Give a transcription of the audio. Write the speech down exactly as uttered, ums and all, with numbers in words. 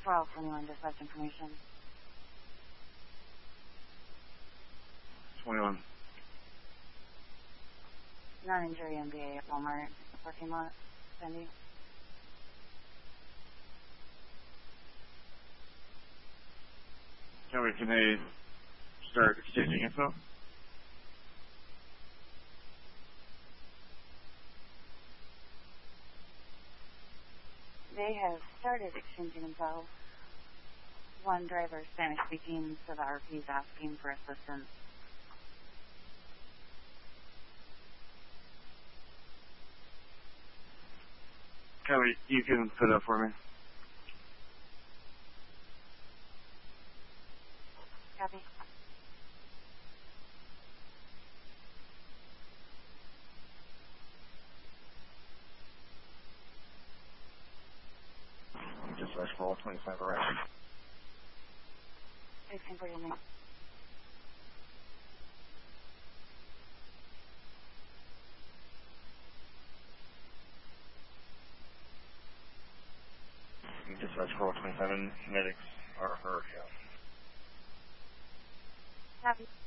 twelve twenty-one, dispatch information. twenty-one. Non-injury M B A at Walmart, the parking lot. Cindy. Can we, can they start exchanging info? They have started exchanging info. One driver is Spanish speaking, so the R P is asking for assistance. Kelly, you can put up for me. Copy. Dispatch roll twenty-five arrest. sixteen forty-nine. Dispatch roll twenty-seven medics are hurt. Copy.